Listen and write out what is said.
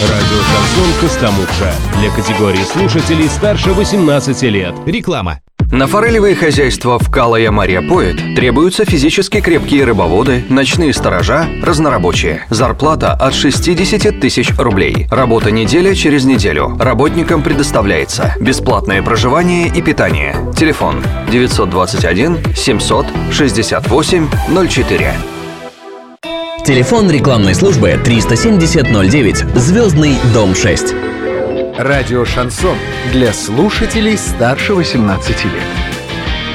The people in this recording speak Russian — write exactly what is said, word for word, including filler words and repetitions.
Радио «Шансон» Костомукша. Для категории слушателей старше восемнадцати лет. Реклама. На форелевые хозяйства в Калая Мария Поэт требуются физически крепкие рыбоводы, ночные сторожа, разнорабочие. Зарплата от шестидесяти тысяч рублей. Работа неделя через неделю. Работникам предоставляется бесплатное проживание и питание. Телефон девятьсот двадцать один семьсот шестьдесят восемь ноль четыре. Телефон рекламной службы триста семьдесят ноль девять, Звездный дом шесть. Радио «Шансон» для слушателей старше восемнадцати лет.